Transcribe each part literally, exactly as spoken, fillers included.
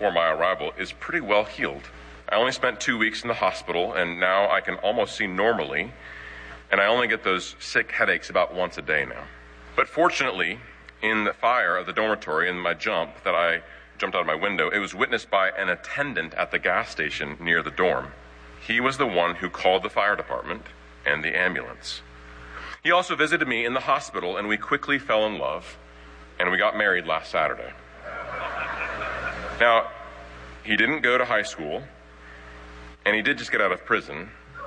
before my arrival is pretty well healed. I only spent two weeks in the hospital, and now I can almost see normally, and I only get those sick headaches about once a day now. But fortunately, in the fire of the dormitory and my jump that I jumped out of my window, it was witnessed by an attendant at the gas station near the dorm. He was the one who called the fire department and the ambulance. He also visited me in the hospital, and we quickly fell in love, and we got married last Saturday. Now, he didn't go to high school, and he did just get out of prison.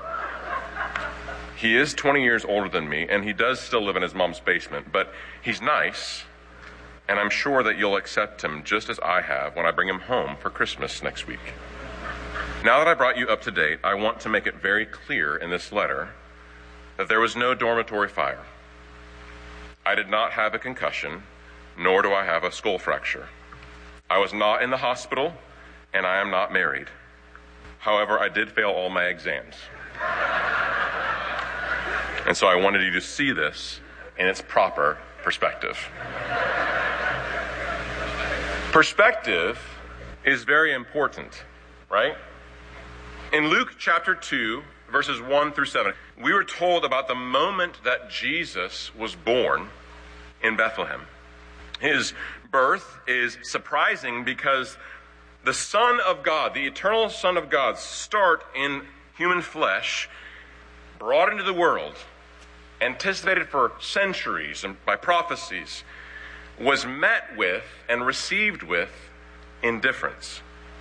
He is twenty years older than me, and he does still live in his mom's basement, but he's nice, and I'm sure that you'll accept him just as I have when I bring him home for Christmas next week. Now that I brought you up to date, I want to make it very clear in this letter that there was no dormitory fire. I did not have a concussion, nor do I have a skull fracture. I was not in the hospital, and I am not married. However, I did fail all my exams. And so I wanted you to see this in its proper perspective. Perspective is very important, right? In Luke chapter two, verses one through seven, we were told about the moment that Jesus was born in Bethlehem. His birth is surprising because the Son of God, the eternal Son of God, start in human flesh, brought into the world, anticipated for centuries and by prophecies, was met with and received with indifference,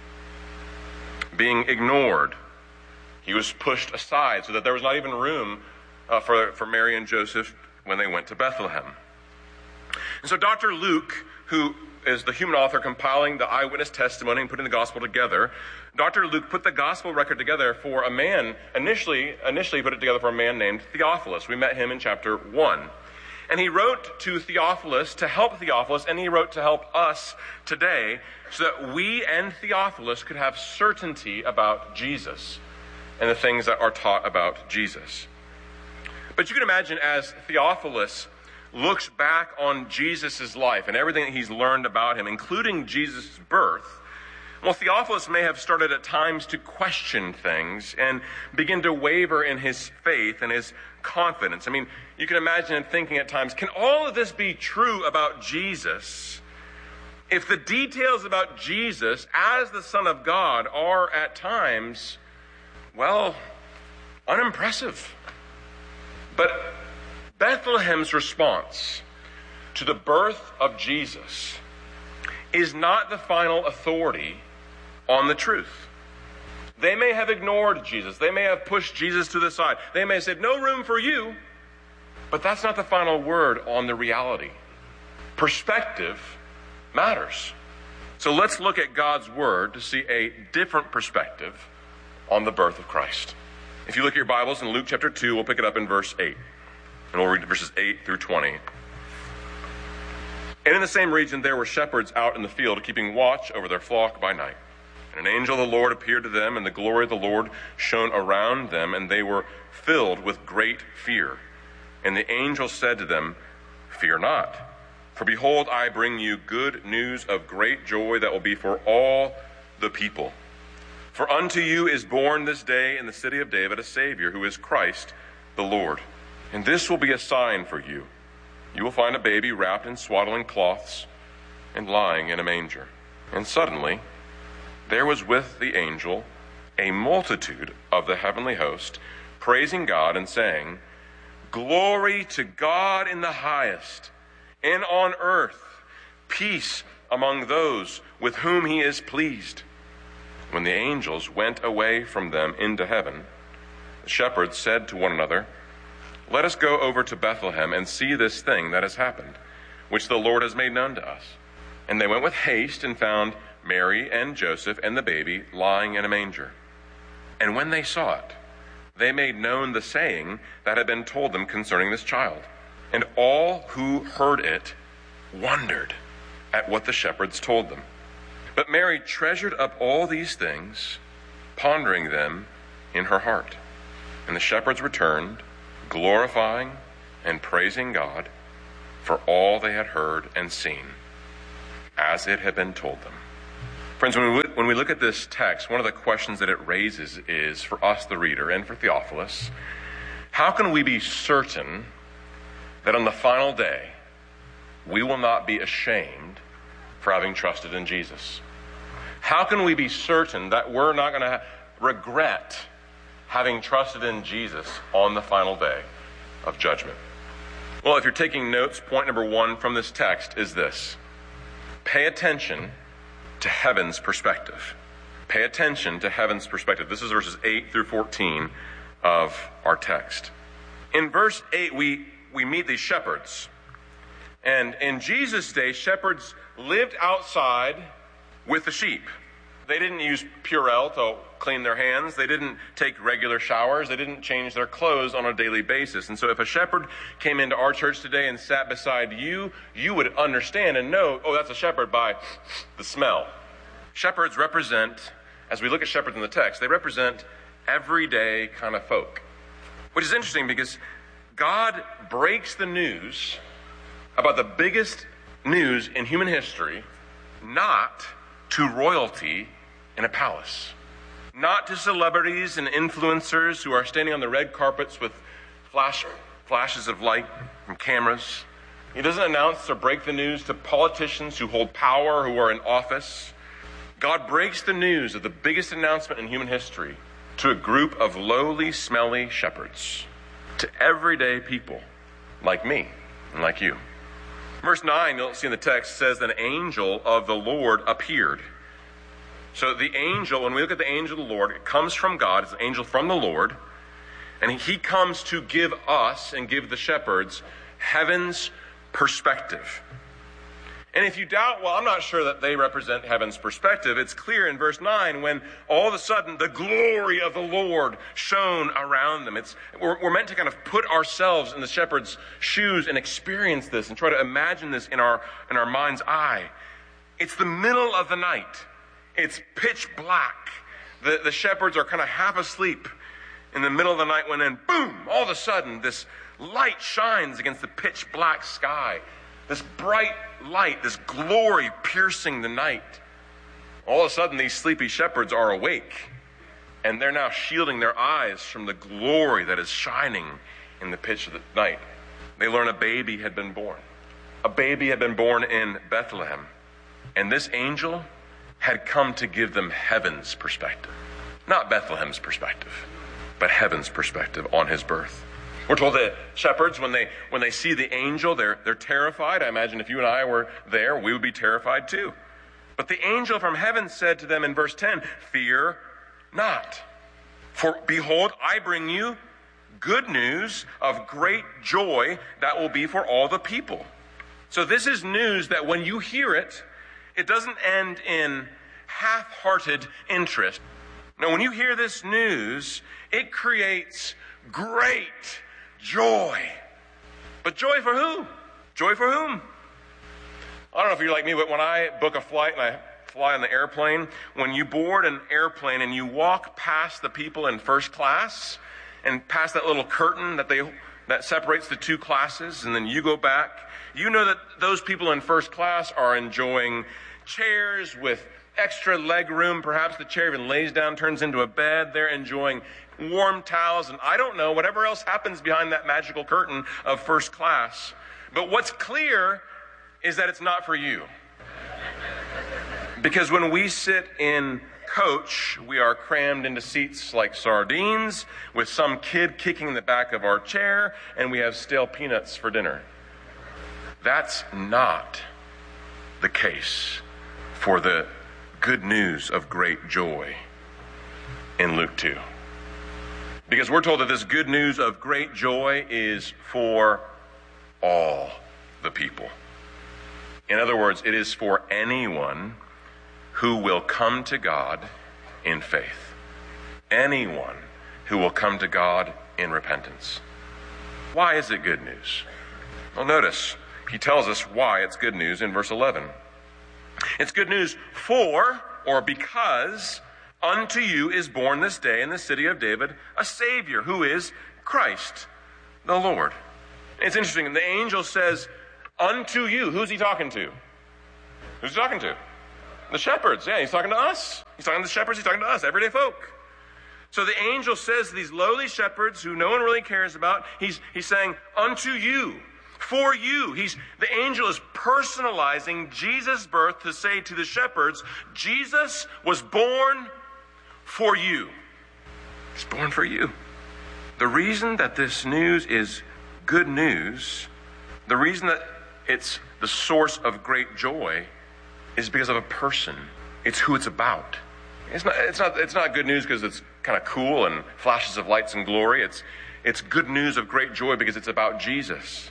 being ignored. He was pushed aside so that there was not even room uh, for, for Mary and Joseph when they went to Bethlehem. And so Doctor Luke, who is the human author compiling the eyewitness testimony and putting the gospel together, Doctor Luke put the gospel record together for a man, initially, initially put it together for a man named Theophilus. We met him in chapter one. And he wrote to Theophilus to help Theophilus, and he wrote to help us today so that we and Theophilus could have certainty about Jesus and the things that are taught about Jesus. But you can imagine as Theophilus looks back on Jesus' life and everything that he's learned about him, including Jesus' birth, well, Theophilus may have started at times to question things and begin to waver in his faith and his confidence. I mean, you can imagine him thinking at times, can all of this be true about Jesus if the details about Jesus as the Son of God are at times, well, unimpressive? But Bethlehem's response to the birth of Jesus is not the final authority on the truth. They may have ignored Jesus. They may have pushed Jesus to the side. They may have said, no room for you. But that's not the final word on the reality. Perspective matters. So let's look at God's word to see a different perspective on the birth of Christ. If you look at your Bibles in Luke chapter two, we'll pick it up in verse eight. And we'll read verses eight through twenty. And in the same region there were shepherds out in the field, keeping watch over their flock by night. And an angel of the Lord appeared to them, and the glory of the Lord shone around them, and they were filled with great fear. And the angel said to them, fear not, for behold, I bring you good news of great joy that will be for all the people. For unto you is born this day in the city of David a Savior, who is Christ the Lord. And this will be a sign for you. You will find a baby wrapped in swaddling cloths and lying in a manger. And suddenly there was with the angel a multitude of the heavenly host, praising God and saying, glory to God in the highest, and on earth peace among those with whom he is pleased. When the angels went away from them into heaven, the shepherds said to one another, let us go over to Bethlehem and see this thing that has happened, which the Lord has made known to us. And they went with haste and found Mary and Joseph and the baby lying in a manger. And when they saw it, they made known the saying that had been told them concerning this child. And all who heard it wondered at what the shepherds told them. But Mary treasured up all these things, pondering them in her heart. And the shepherds returned, glorifying and praising God for all they had heard and seen, as it had been told them. Friends, when we, when we look at this text, one of the questions that it raises is, for us, the reader, and for Theophilus, how can we be certain that on the final day, we will not be ashamed for having trusted in Jesus? How can we be certain that we're not going to regret having trusted in Jesus on the final day of judgment? Well, if you're taking notes, point number one from this text is this: pay attention to heaven's perspective. Pay attention to heaven's perspective. This is verses eight through fourteen of our text. In verse eight, we, we meet these shepherds. And in Jesus' day, shepherds lived outside with the sheep. They didn't use Purell to clean their hands. They didn't take regular showers. They didn't change their clothes on a daily basis. And so if a shepherd came into our church today and sat beside you, you would understand and know, oh, that's a shepherd by the smell. Shepherds represent, as we look at shepherds in the text, they represent everyday kind of folk. Which is interesting because God breaks the news about the biggest news in human history, not to royalty in a palace, not to celebrities and influencers who are standing on the red carpets with flash, flashes of light from cameras. He doesn't announce or break the news to politicians who hold power, who are in office. God breaks the news of the biggest announcement in human history to a group of lowly, smelly shepherds, to everyday people like me and like you. Verse nine, you'll see in the text, says that an angel of the Lord appeared. So the angel, when we look at the angel of the Lord, it comes from God. It's an angel from the Lord. And he comes to give us and give the shepherds heaven's perspective. And if you doubt, well, I'm not sure that they represent heaven's perspective, it's clear in verse nine when all of a sudden the glory of the Lord shone around them. It's, we're, we're meant to kind of put ourselves in the shepherd's shoes and experience this and try to imagine this in our, in our mind's eye. It's the middle of the night. It's pitch black. The, the shepherds are kind of half asleep in the middle of the night when then, boom, all of a sudden this light shines against the pitch black sky. This bright light, this glory piercing the night. All of a sudden, these sleepy shepherds are awake, and they're now shielding their eyes from the glory that is shining in the pitch of the night. They learn a baby had been born. A baby had been born in Bethlehem, and this angel had come to give them heaven's perspective. Not Bethlehem's perspective, but heaven's perspective on his birth. We're told that shepherds, when they when they see the angel, they're they're terrified. I imagine if you and I were there, we would be terrified too. But the angel from heaven said to them in verse ten, "Fear not, for behold, I bring you good news of great joy that will be for all the people." So this is news that when you hear it, it doesn't end in half-hearted interest. No, when you hear this news, it creates great joy. But joy for who? Joy for whom? I don't know if you're like me, but when I book a flight and I fly on the airplane, when you board an airplane and you walk past the people in first class and past that little curtain that they that separates the two classes, and then you go back, you know that those people in first class are enjoying chairs with extra leg room. Perhaps the chair even lays down, turns into a bed. They're enjoying warm towels, and I don't know, whatever else happens behind that magical curtain of first class. But what's clear is that it's not for you. Because when we sit in coach, we are crammed into seats like sardines with some kid kicking the back of our chair, and we have stale peanuts for dinner. That's not the case for the good news of great joy in Luke two. Because we're told that this good news of great joy is for all the people. In other words, it is for anyone who will come to God in faith. Anyone who will come to God in repentance. Why is it good news? Well, notice, he tells us why it's good news in verse eleven. It's good news for, or because, unto you is born this day in the city of David a Savior, who is Christ the Lord. It's interesting. The angel says, unto you. Who's he talking to? Who's he talking to? The shepherds, yeah, he's talking to us. He's talking to the shepherds, he's talking to us, everyday folk. So the angel says to these lowly shepherds who no one really cares about, he's, he's saying, unto you, for you. He's, the angel is personalizing Jesus' birth to say to the shepherds, Jesus was born for you. He's born for you. The reason that this news is good news, the reason that it's the source of great joy is because of a person. It's who it's about. It's not, it's not, it's not good news because it's kind of cool and flashes of lights and glory. It's, it's good news of great joy because it's about Jesus.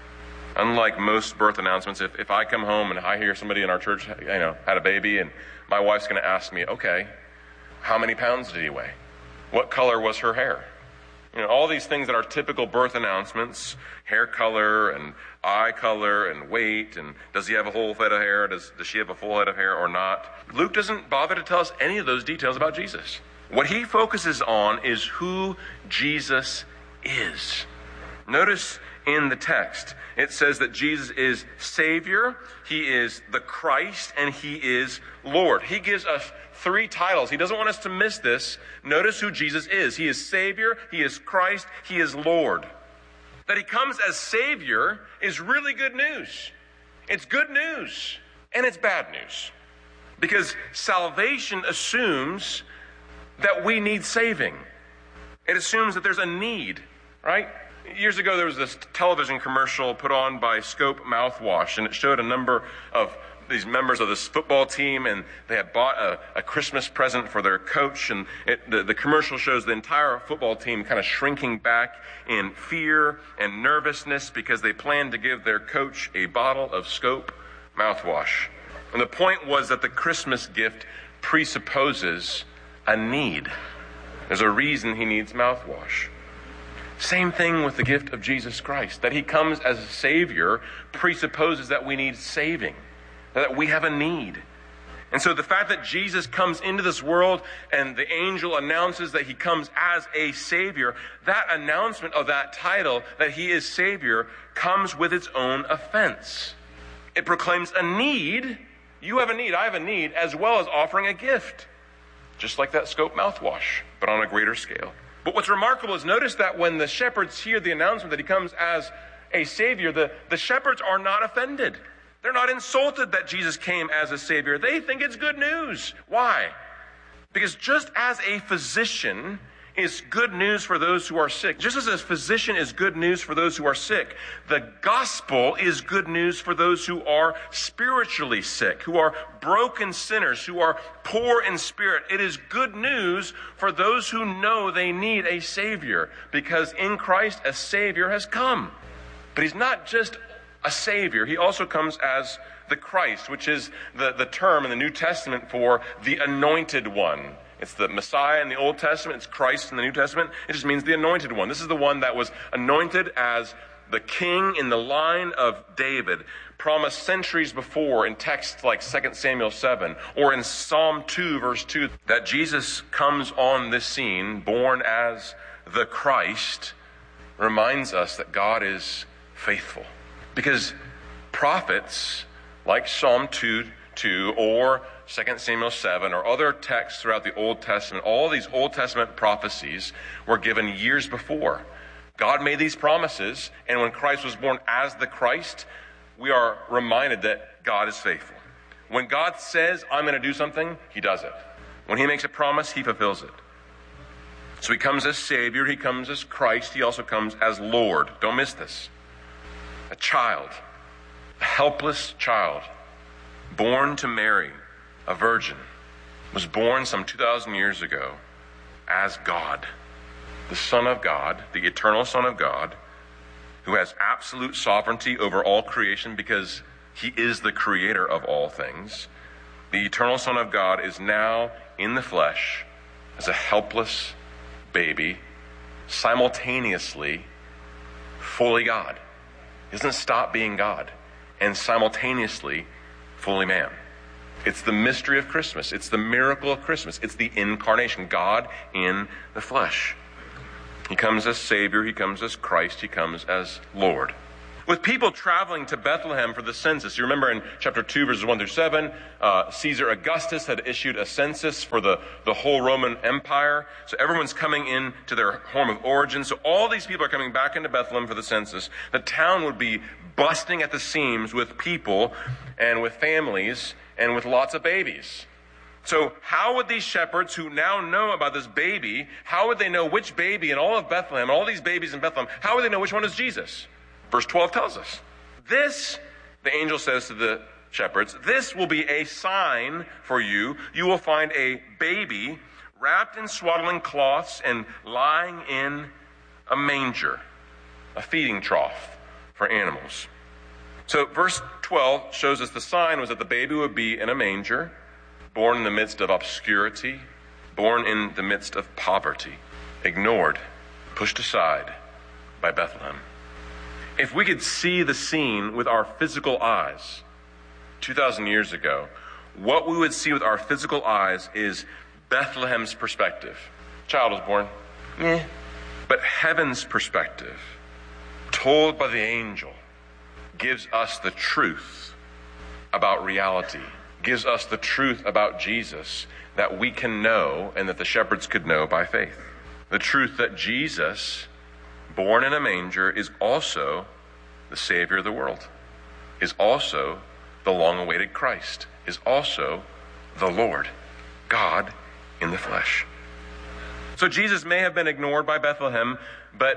Unlike most birth announcements, if, if I come home and I hear somebody in our church, you know, had a baby, and my wife's going to ask me, okay, how many pounds did he weigh? What color was her hair? You know, all these things that are typical birth announcements, hair color and eye color and weight, and does he have a whole head of hair? Does, does she have a full head of hair or not? Luke doesn't bother to tell us any of those details about Jesus. What he focuses on is who Jesus is. Notice in the text, it says that Jesus is Savior, he is the Christ, and he is Lord. He gives us three titles. He doesn't want us to miss this. Notice who Jesus is. He is Savior, he is Christ, he is Lord. That he comes as Savior is really good news. It's good news, and it's bad news. Because salvation assumes that we need saving. It assumes that there's a need, right? Years ago, there was this television commercial put on by Scope mouthwash, and it showed a number of these members of this football team, and they had bought a, a Christmas present for their coach, and it, the, the commercial shows the entire football team kind of shrinking back in fear and nervousness because they planned to give their coach a bottle of Scope mouthwash. And the point was that the Christmas gift presupposes a need. There's a reason he needs mouthwash. Same thing with the gift of Jesus Christ. That he comes as a Savior presupposes that we need saving, that we have a need. And so the fact that Jesus comes into this world and the angel announces that he comes as a Savior, that announcement of that title, that he is Savior, comes with its own offense. It proclaims a need. You have a need, I have a need, as well as offering a gift. Just like that Scope mouthwash, but on a greater scale. But what's remarkable is notice that when the shepherds hear the announcement that he comes as a Savior, the, the shepherds are not offended. They're not insulted that Jesus came as a Savior. They think it's good news. Why? Because just as a physician is good news for those who are sick, just as a physician is good news for those who are sick, the gospel is good news for those who are spiritually sick, who are broken sinners, who are poor in spirit. It is good news for those who know they need a Savior, because in Christ a Savior has come. But he's not just a Savior, he also comes as the Christ, which is the, the term in the New Testament for the anointed one. It's the Messiah in the Old Testament. It's Christ in the New Testament. It just means the anointed one. This is the one that was anointed as the king in the line of David, promised centuries before in texts like Second Samuel seven, or in Psalm two, verse two, that Jesus comes on this scene, born as the Christ, reminds us that God is faithful. Because prophets, like Psalm two, two, or Second Samuel seven, or other texts throughout the Old Testament, all these Old Testament prophecies were given years before. God made these promises, and when Christ was born as the Christ, we are reminded that God is faithful. When God says, I'm going to do something, he does it. When he makes a promise, he fulfills it. So he comes as Savior, he comes as Christ, he also comes as Lord. Don't miss this. A child, a helpless child, born to Mary, a virgin, was born some two thousand years ago as God, the Son of God, the eternal Son of God, who has absolute sovereignty over all creation because he is the creator of all things. The eternal Son of God is now in the flesh as a helpless baby, simultaneously fully God. He doesn't stop being God, and simultaneously fully man. It's the mystery of Christmas. It's the miracle of Christmas. It's the incarnation, God in the flesh. He comes as Savior, he comes as Christ, he comes as Lord. With people traveling to Bethlehem for the census, you remember in chapter two, verses one through seven, uh, Caesar Augustus had issued a census for the, the whole Roman Empire. So everyone's coming in to their home of origin. So all these people are coming back into Bethlehem for the census. The town would be busting at the seams with people and with families and with lots of babies. So how would these shepherds who now know about this baby, how would they know which baby in all of Bethlehem, all these babies in Bethlehem, how would they know which one is Jesus? Verse twelve tells us, this, the angel says to the shepherds, this will be a sign for you. You will find a baby wrapped in swaddling cloths and lying in a manger, a feeding trough for animals. So verse twelve shows us the sign was that the baby would be in a manger, born in the midst of obscurity, born in the midst of poverty, ignored, pushed aside by Bethlehem. If we could see the scene with our physical eyes two thousand years ago, what we would see with our physical eyes is Bethlehem's perspective. Child was born. Eh. But heaven's perspective, told by the angel, gives us the truth about reality, gives us the truth about Jesus that we can know and that the shepherds could know by faith. The truth that Jesus, born in a manger, is also the Savior of the world, is also the long-awaited Christ, is also the Lord, God in the flesh. So Jesus may have been ignored by Bethlehem, but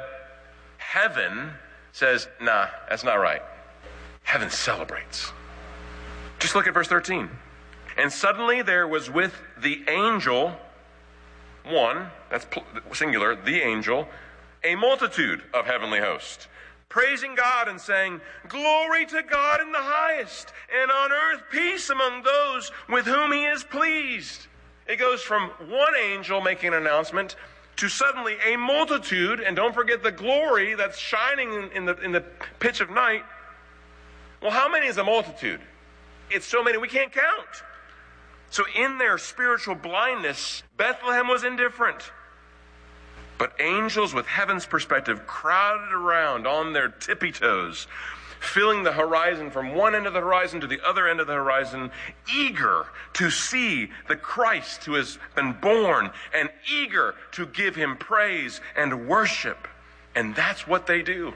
heaven says, nah, that's not right. Heaven celebrates. Just look at verse thirteen. And suddenly there was with the angel, one, that's singular, the angel, a multitude of heavenly hosts, praising God and saying, glory to God in the highest, and on earth peace among those with whom he is pleased. It goes from one angel making an announcement to suddenly a multitude, and don't forget the glory that's shining in, in the in the pitch of night. Well, how many is a multitude? It's so many we can't count. So in their spiritual blindness, Bethlehem was indifferent. But angels with heaven's perspective crowded around on their tippy toes, filling the horizon from one end of the horizon to the other end of the horizon, eager to see the Christ who has been born and eager to give him praise and worship. And that's what they do.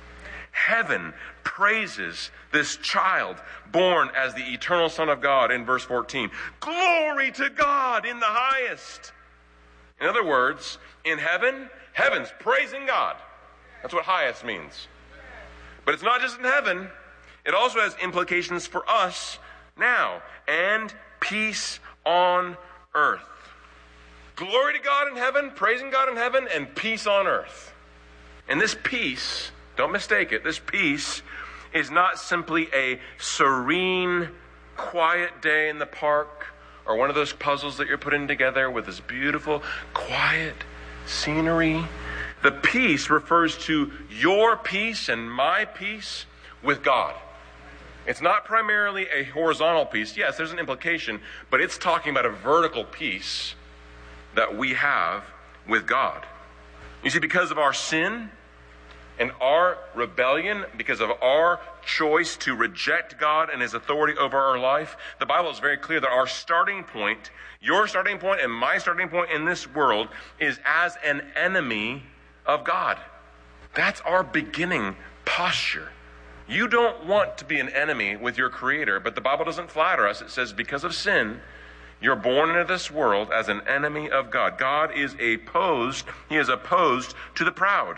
Heaven praises this child born as the eternal Son of God in verse fourteen. Glory to God in the highest. In other words, in heaven, heaven's praising God. That's what highest means. But it's not just in heaven. It also has implications for us now. And peace on earth. Glory to God in heaven, praising God in heaven, and peace on earth. And this peace, don't mistake it, this peace is not simply a serene, quiet day in the park or one of those puzzles that you're putting together with this beautiful, quiet scenery. The peace refers to your peace and my peace with God. It's not primarily a horizontal peace. Yes, there's an implication, but it's talking about a vertical peace that we have with God. You see, because of our sin and our rebellion, because of our choice to reject God and his authority over our life, the Bible is very clear that our starting point, your starting point and my starting point in this world, is as an enemy of God. That's our beginning posture. You don't want to be an enemy with your Creator, but the Bible doesn't flatter us. It says because of sin, you're born into this world as an enemy of God. God is opposed, he is opposed to the proud.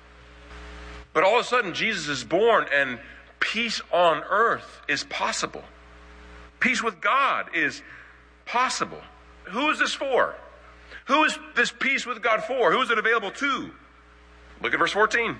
But all of a sudden, Jesus is born and peace on earth is possible. Peace with God is possible. Who is this for? Who is this peace with God for? Who is it available to? Look at verse fourteen.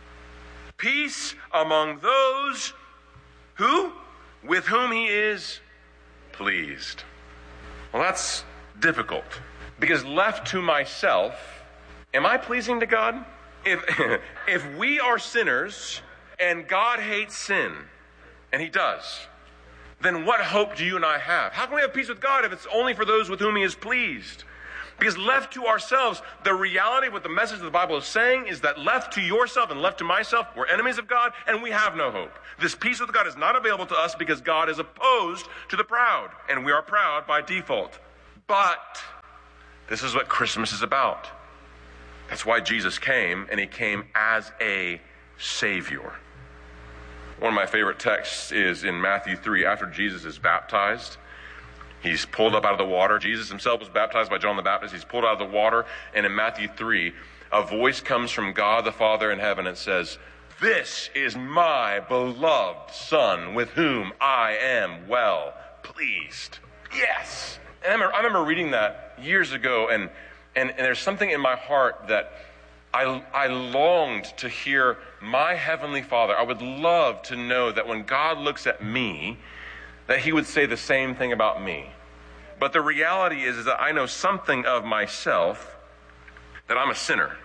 Peace among those who, with whom he is pleased. Well, that's difficult because left to myself, am I pleasing to God? If, if we are sinners and God hates sin, and he does, then what hope do you and I have? How can we have peace with God if it's only for those with whom he is pleased? Because left to ourselves, the reality of what the message of the Bible is saying is that left to yourself and left to myself, we're enemies of God and we have no hope. This peace with God is not available to us because God is opposed to the proud, and we are proud by default. But this is what Christmas is about. That's why Jesus came, and he came as a Savior. One of my favorite texts is in Matthew three. After Jesus is baptized, he's pulled up out of the water. Jesus himself was baptized by John the Baptist. He's pulled out of the water, and in Matthew three, a voice comes from God the Father in heaven and says, "This is my beloved Son, with whom I am well pleased." Yes. And I remember, I remember reading that years ago, and, and, and there's something in my heart that I, I longed to hear my Heavenly Father. I would love to know that when God looks at me, that he would say the same thing about me. But the reality is, is that I know something of myself, that I'm a sinner.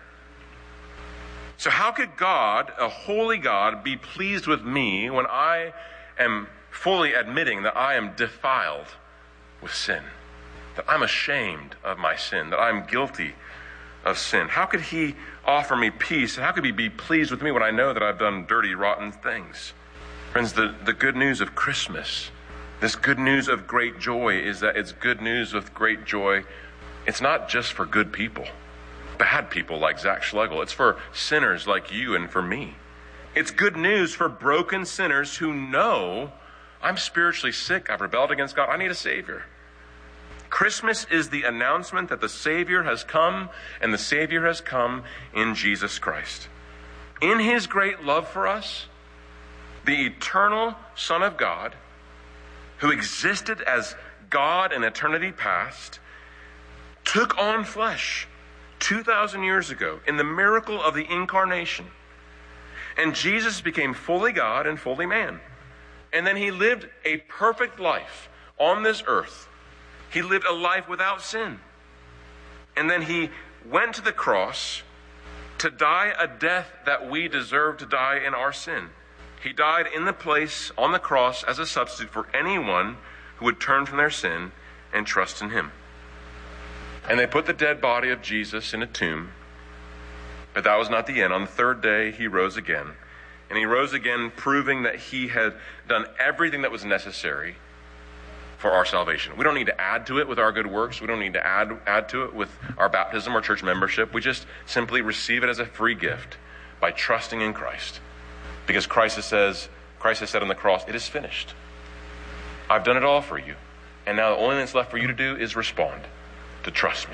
So how could God, a holy God, be pleased with me when I am fully admitting that I am defiled with sin, that I'm ashamed of my sin, that I'm guilty of sin? How could he offer me peace? How could he be pleased with me when I know that I've done dirty, rotten things? Friends, the, the good news of Christmas, this good news of great joy, is that it's good news with great joy. It's not just for good people, bad people like Zach Schlegel. It's for sinners like you and for me. It's good news for broken sinners who know, I'm spiritually sick, I've rebelled against God, I need a Savior. Christmas is the announcement that the Savior has come, and the Savior has come in Jesus Christ. In his great love for us, the eternal Son of God, who existed as God in eternity past, took on flesh two thousand years ago in the miracle of the incarnation. And Jesus became fully God and fully man. And then he lived a perfect life on this earth. He lived a life without sin. And then he went to the cross to die a death that we deserve to die in our sin. He died in the place on the cross as a substitute for anyone who would turn from their sin and trust in him. And they put the dead body of Jesus in a tomb. But that was not the end. On the third day, he rose again. And he rose again, proving that he had done everything that was necessary for our salvation. We don't need to add to it with our good works. We don't need to add add to it with our baptism or church membership. We just simply receive it as a free gift by trusting in Christ. Because Christ says, Christ has said on the cross, "It is finished. I've done it all for you. And now the only thing that's left for you to do is respond, to trust me."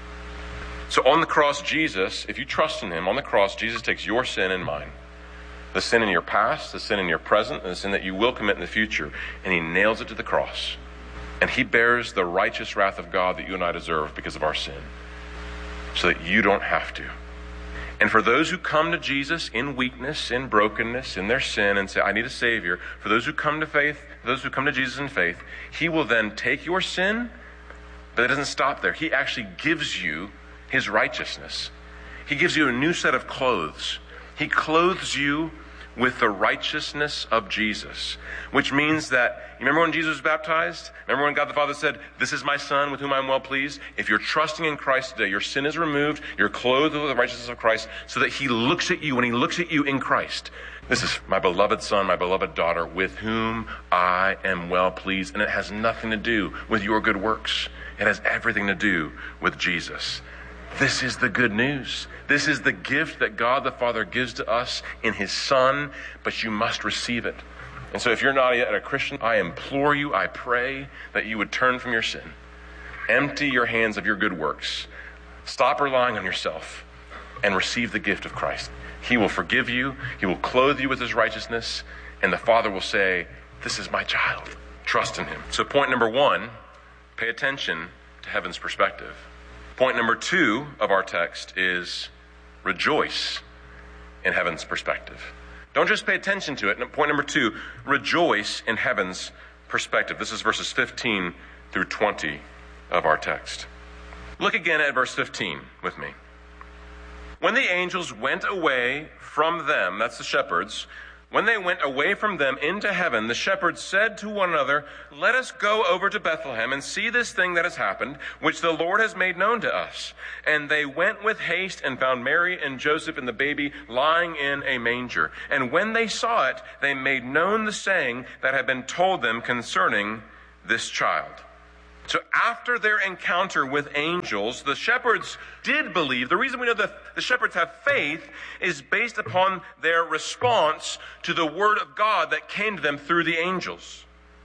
So on the cross, Jesus, if you trust in him, on the cross, Jesus takes your sin and mine. The sin in your past, the sin in your present, and the sin that you will commit in the future. And he nails it to the cross. And he bears the righteous wrath of God that you and I deserve because of our sin, so that you don't have to. And for those who come to Jesus in weakness, in brokenness, in their sin, and say, "I need a Savior," for those who come to faith, those who come to Jesus in faith, he will then take your sin, but it doesn't stop there. He actually gives you his righteousness. He gives you a new set of clothes. He clothes you with the righteousness of Jesus, which means that, you remember when Jesus was baptized? Remember when God the Father said, "This is my Son with whom I am well pleased"? If you're trusting in Christ today, your sin is removed, you're clothed with the righteousness of Christ, so that he looks at you, when he looks at you in Christ, "This is my beloved Son, my beloved daughter, with whom I am well pleased." And it has nothing to do with your good works. It has everything to do with Jesus. This is the good news. This is the gift that God the Father gives to us in his Son, but you must receive it. And so if you're not yet a Christian, I implore you, I pray that you would turn from your sin. Empty your hands of your good works. Stop relying on yourself and receive the gift of Christ. He will forgive you. He will clothe you with his righteousness. And the Father will say, "This is my child." Trust in him. So point number one, pay attention to heaven's perspective. Point number two of our text is rejoice in heaven's perspective. Don't just pay attention to it. Point number two, rejoice in heaven's perspective. This is verses fifteen through twenty of our text. Look again at verse fifteen with me. "When the angels went away from them," that's the shepherds, When they went away from them into heaven, the shepherds said to one another, "Let us go over to Bethlehem and see this thing that has happened, which the Lord has made known to us." And they went with haste and found Mary and Joseph and the baby lying in a manger. And when they saw it, they made known the saying that had been told them concerning this child. So after their encounter with angels, the shepherds did believe. The reason we know that the shepherds have faith is based upon their response to the word of God that came to them through the angels.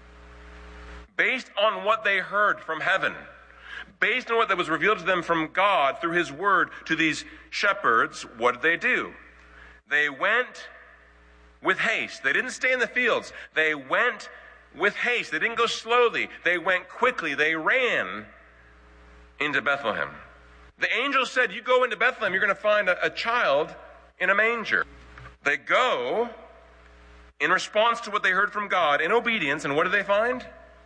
Based on what they heard from heaven, based on what that was revealed to them from God through his word to these shepherds, what did they do? They went with haste. They didn't stay in the fields. They went with haste. They didn't go slowly. They went quickly. They ran into Bethlehem. The angel said, you go into Bethlehem, you're going to find a, a child in a manger. They go in response to what they heard from God, in obedience, and what do they find?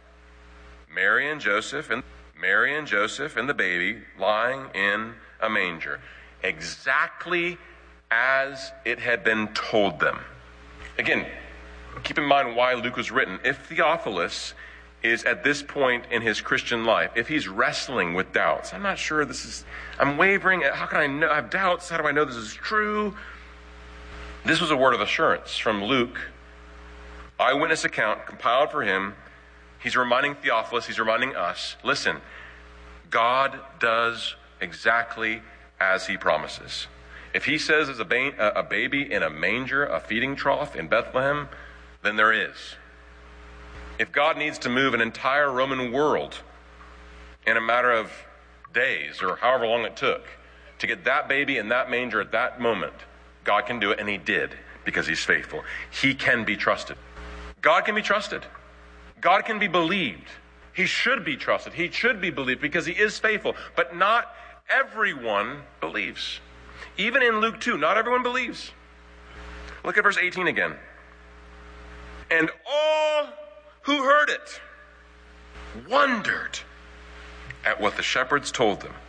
Mary and Joseph and Mary and Joseph and the baby lying in a manger. Exactly as it had been told them. Again, keep in mind why Luke was written. If Theophilus is at this point in his Christian life, if he's wrestling with doubts, I'm not sure this is, I'm wavering, how can I know, I have doubts, how do I know this is true? This was a word of assurance from Luke, eyewitness account compiled for him. He's reminding Theophilus, he's reminding us, listen, God does exactly as he promises. If he says there's a, ba- a baby in a manger, a feeding trough in Bethlehem, then there is. If God needs to move an entire Roman world in a matter of days or however long it took to get that baby in that manger at that moment, God can do it, and he did because he's faithful. He can be trusted. God can be trusted. God can be believed. He should be trusted. He should be believed because he is faithful. But not everyone believes. Even in Luke two, not everyone believes. Look at verse eighteen again. And all who heard it wondered at what the shepherds told them.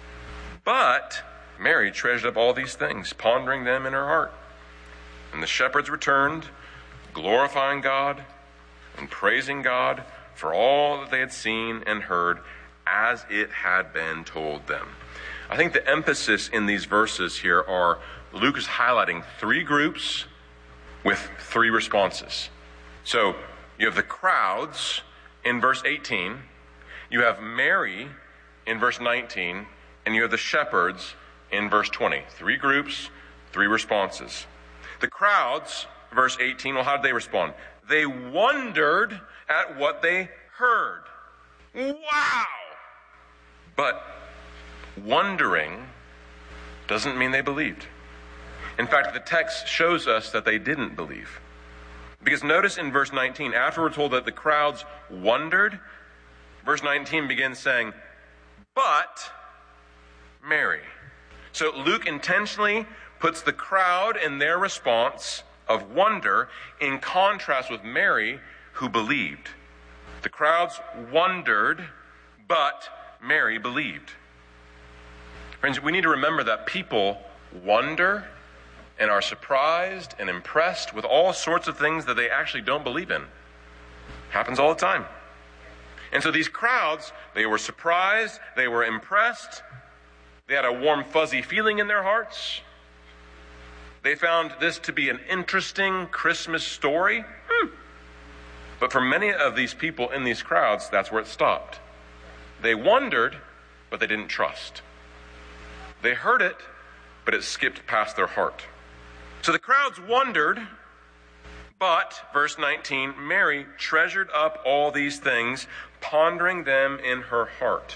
But Mary treasured up all these things, pondering them in her heart. And the shepherds returned, glorifying God and praising God for all that they had seen and heard as it had been told them. I think the emphasis in these verses here are Luke is highlighting three groups with three responses. So you have the crowds in verse eighteen, you have Mary in verse nineteen, and you have the shepherds in verse twenty. Three groups, three responses. The crowds, verse eighteen, well, how did they respond? They wondered at what they heard. Wow! But wondering doesn't mean they believed. In fact, the text shows us that they didn't believe. Because notice in verse nineteen, after we're told that the crowds wondered, verse nineteen begins saying, but Mary. So Luke intentionally puts the crowd in their response of wonder in contrast with Mary, who believed. The crowds wondered, but Mary believed. Friends, we need to remember that people wonder and are surprised and impressed with all sorts of things that they actually don't believe in. Happens all the time. And so these crowds, they were surprised, they were impressed, they had a warm, fuzzy feeling in their hearts. They found this to be an interesting Christmas story. Hmm. But for many of these people in these crowds, that's where it stopped. They wondered, but they didn't trust. They heard it, but it skipped past their heart. So the crowds wondered, but, verse nineteen, Mary treasured up all these things, pondering them in her heart.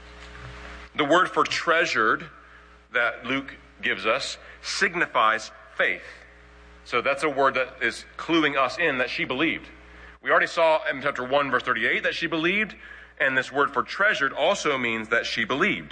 The word for treasured that Luke gives us signifies faith. So that's a word that is cluing us in that she believed. We already saw in chapter one, verse thirty-eight, that she believed, and this word for treasured also means that she believed.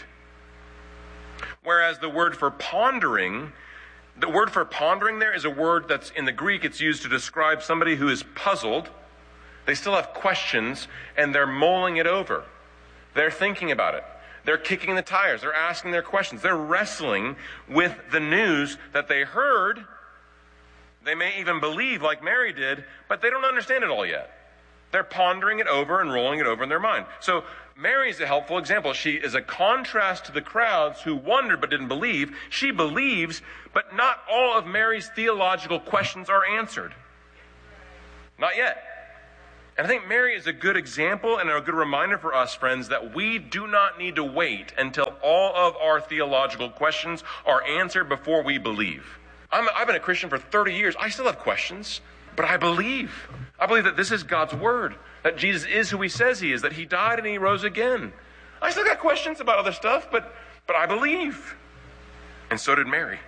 Whereas the word for pondering, the word for pondering there is a word that's in the Greek, it's used to describe somebody who is puzzled. They still have questions, and they're mulling it over. They're thinking about it. They're kicking the tires. They're asking their questions. They're wrestling with the news that they heard They may even believe like Mary did, but they don't understand it all yet. They're pondering it over and rolling it over in their mind. So Mary is a helpful example. She is a contrast to the crowds who wondered but didn't believe. She believes, but not all of Mary's theological questions are answered. Not yet. And I think Mary is a good example and a good reminder for us, friends, that we do not need to wait until all of our theological questions are answered before we believe. I'm, I've been a Christian for thirty years. I still have questions, but I believe. I believe that this is God's word, that Jesus is who he says he is, that he died and he rose again. I still got questions about other stuff, but, but I believe. And so did Mary.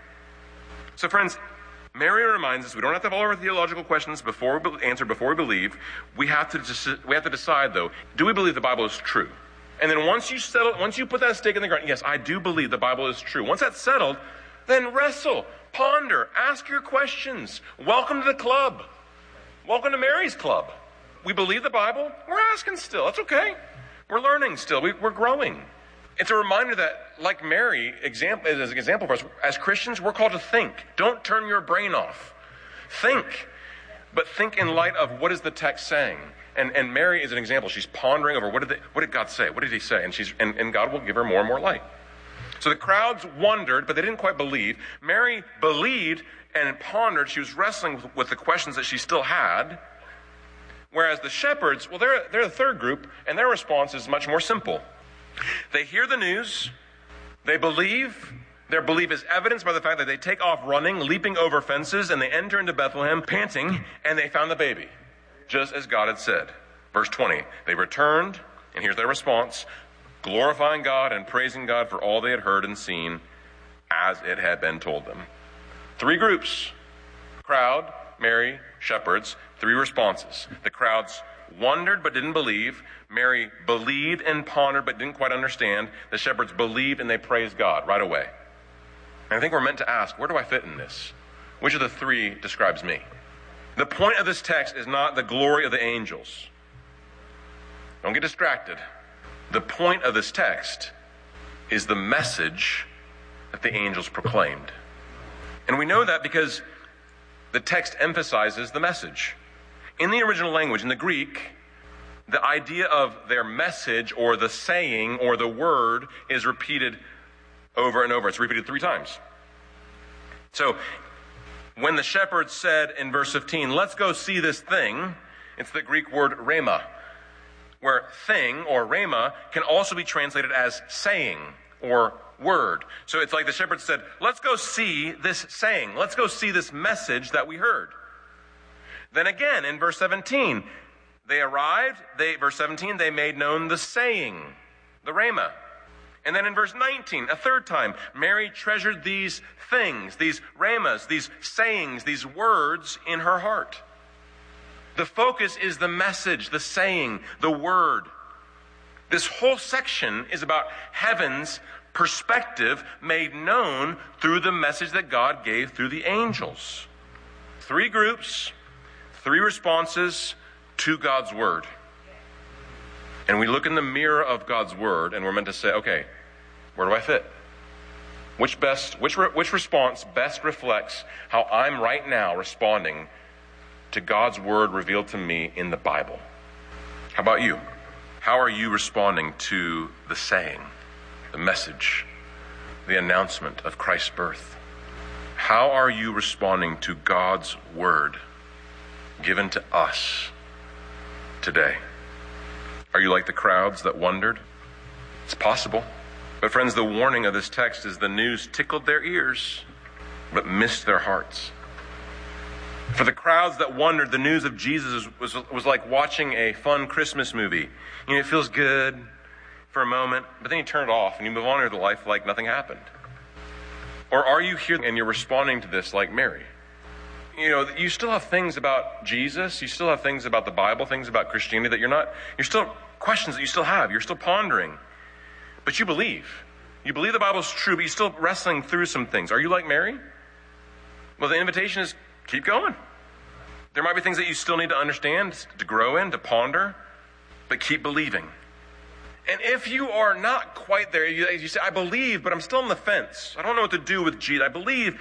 So friends, Mary reminds us we don't have to have all our theological questions before we answer before we believe. We have to deci- we have to decide though, do we believe the Bible is true? And then once you settle, once you put that stake in the ground, yes, I do believe the Bible is true. Once that's settled, then wrestle, ponder, ask your questions. Welcome to the club. Welcome to Mary's club. We believe the Bible. We're asking still. That's okay. We're learning still. We, we're growing. It's a reminder that, like Mary, example, as an example for us, as Christians, we're called to think. Don't turn your brain off. Think, but think in light of what is the text saying. And, and Mary is an example. She's pondering over what did, they, what did God say? What did he say? And, she's, and, and God will give her more and more light. So the crowds wondered, but they didn't quite believe. Mary believed and pondered. She was wrestling with, with the questions that she still had. Whereas the shepherds, well, they're, they're the third group, and their response is much more simple. They hear the news, they believe, their belief is evidenced by the fact that they take off running, leaping over fences, and they enter into Bethlehem panting, and they found the baby, just as God had said. Verse twenty, they returned, and here's their response, glorifying God and praising God for all they had heard and seen as it had been told them. Three groups, crowd, Mary, shepherds, three responses. The crowds wondered but didn't believe. Mary believed and pondered but didn't quite understand. The shepherds believed and they praised God right away. And I think we're meant to ask, where do I fit in this? Which of the three describes me? The point of this text is not the glory of the angels. Don't get distracted. The point of this text is the message that the angels proclaimed. And we know that because the text emphasizes the message. In the original language, in the Greek, the idea of their message or the saying or the word is repeated over and over. It's repeated three times. So when the shepherds said in verse fifteen, let's go see this thing, it's the Greek word rhema, where thing or rhema can also be translated as saying or word. So it's like the shepherds said, let's go see this saying. Let's go see this message that we heard. Then again, in verse seventeen, they arrived, they, verse seventeen, they made known the saying, the rhema. And then in verse nineteen, a third time, Mary treasured these things, these rhemas, these sayings, these words in her heart. The focus is the message, the saying, the word. This whole section is about heaven's perspective made known through the message that God gave through the angels. Three groups, three responses to God's word. And we look in the mirror of God's word and we're meant to say, okay, where do I fit? Which best, which, re- which response best reflects how I'm right now responding to God's word revealed to me in the Bible? How about you? How are you responding to the saying, the message, the announcement of Christ's birth? How are you responding to God's word given to us today? Are you like the crowds that wondered? It's possible. But friends, the warning of this text is the news tickled their ears, but missed their hearts. For the crowds that wondered, the news of Jesus was, was like watching a fun Christmas movie. You know, it feels good for a moment, but then you turn it off and you move on with life like nothing happened. Or are you here and you're responding to this like Mary? You know, you still have things about Jesus, you still have things about the Bible, things about Christianity that you're not, you're still, questions that you still have, you're still pondering. But you believe. You believe the Bible's true, but you're still wrestling through some things. Are you like Mary? Well, the invitation is keep going. There might be things that you still need to understand, to grow in, to ponder, but keep believing. And if you are not quite there, you, you say, I believe, but I'm still on the fence. I don't know what to do with Jesus. I believe,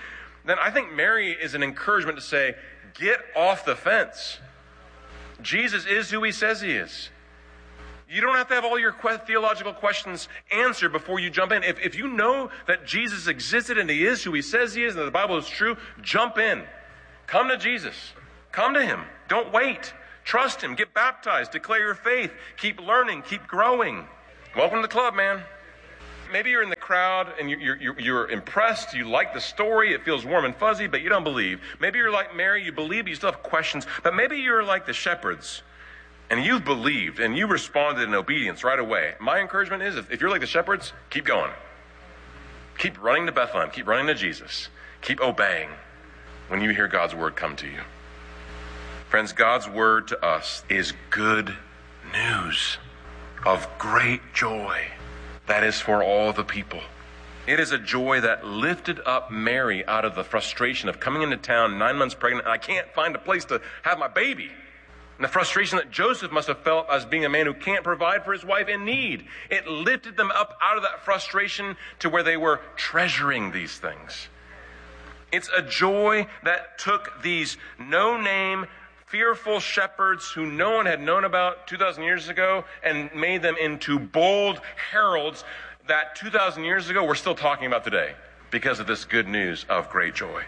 then I think Mary is an encouragement to say, get off the fence. Jesus is who he says he is. You don't have to have all your que- theological questions answered before you jump in. If, if you know that Jesus existed and he is who he says he is and that the Bible is true, jump in. Come to Jesus. Come to him. Don't wait. Trust him. Get baptized. Declare your faith. Keep learning. Keep growing. Welcome to the club, man. Maybe you're in the crowd and you're, you're, you're impressed. You like the story. It feels warm and fuzzy, but you don't believe. Maybe you're like Mary. You believe, but you still have questions. But maybe you're like the shepherds and you've believed and you responded in obedience right away. My encouragement is if, if you're like the shepherds, keep going. Keep running to Bethlehem. Keep running to Jesus. Keep obeying when you hear God's word come to you. Friends, God's word to us is good news of great joy that is for all the people. It is a joy that lifted up Mary out of the frustration of coming into town nine months pregnant and I can't find a place to have my baby. And the frustration that Joseph must have felt as being a man who can't provide for his wife in need. It lifted them up out of that frustration to where they were treasuring these things. It's a joy that took these no-name, fearful shepherds who no one had known about two thousand years ago and made them into bold heralds that two thousand years ago we're still talking about today because of this good news of great joy.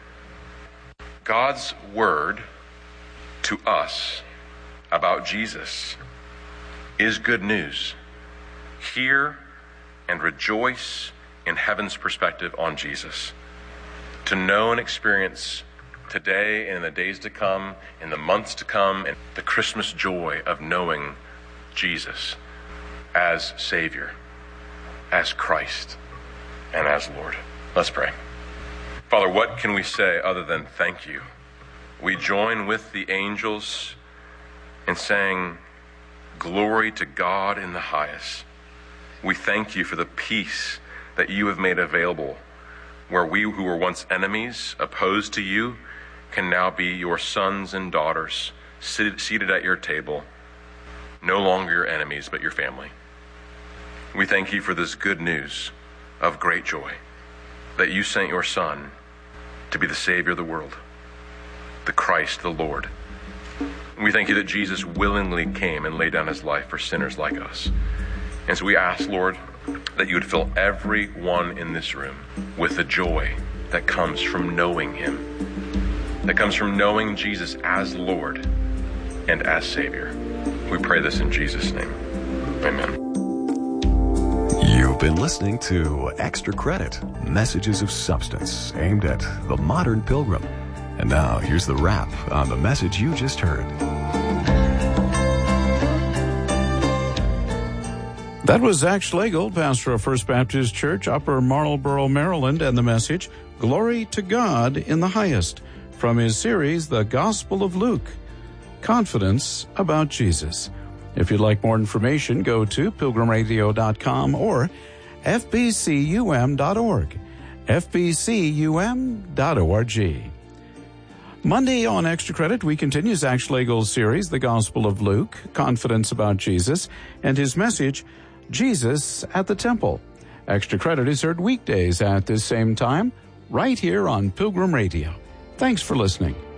God's word to us about Jesus is good news. Hear and rejoice in heaven's perspective on Jesus. To know and experience today and in the days to come, in the months to come, and the Christmas joy of knowing Jesus as Savior, as Christ, and as Lord. Let's pray. Father, what can we say other than thank you? We join with the angels in saying, glory to God in the highest. We thank you for the peace that you have made available, where we who were once enemies, opposed to you, can now be your sons and daughters seated, seated at your table, no longer your enemies, but your family. We thank you for this good news of great joy, that you sent your Son to be the Savior of the world, the Christ, the Lord. We thank you that Jesus willingly came and laid down his life for sinners like us. And so we ask, Lord, that you would fill everyone in this room with the joy that comes from knowing him, that comes from knowing Jesus as Lord and as Savior. We pray this in Jesus' name. Amen. You've been listening to Extra Credit, messages of substance aimed at the modern pilgrim. And now here's the wrap on the message you just heard. That was Zach Schlegel, pastor of First Baptist Church, Upper Marlboro, Maryland, and the message, Glory to God in the Highest, from his series, The Gospel of Luke, Confidence about Jesus. If you'd like more information, go to pilgrim radio dot com or f b c u m dot org, f b c u m dot org. Monday on Extra Credit, we continue Zach Schlegel's series, The Gospel of Luke, Confidence about Jesus, and his message, Jesus at the Temple. Extra Credit is heard weekdays at this same time, right here on Pilgrim Radio. Thanks for listening.